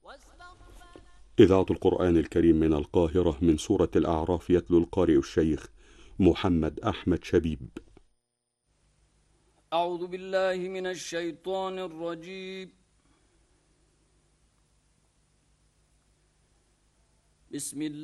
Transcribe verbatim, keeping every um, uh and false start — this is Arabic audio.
إذاعة القرآن الكريم من القاهرة، من سورة الأعراف، يتلو القارئ الشيخ محمد أحمد شبيب. أعوذ بالله من الشيطان الرجيم. بسم الله